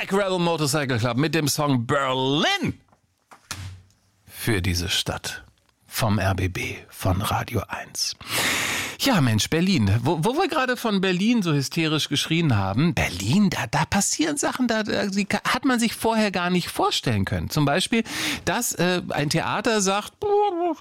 Black Rebel Motorcycle Club mit dem Song Berlin für diese Stadt vom RBB von Radio 1. Ja, Mensch, Berlin. Wo wir gerade von Berlin so hysterisch geschrien haben, Berlin, da passieren Sachen, die hat man sich vorher gar nicht vorstellen können. Zum Beispiel, dass ein Theater sagt,